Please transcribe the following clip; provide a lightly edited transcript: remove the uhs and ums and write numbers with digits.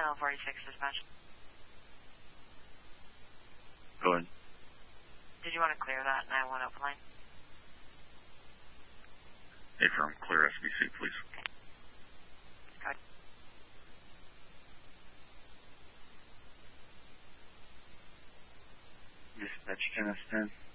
Channel 46 dispatch. Go ahead. Did you want to clear that 9-1 open line? Affirm, clear SBC, please. Okay. Go ahead. Dispatch, can I stand?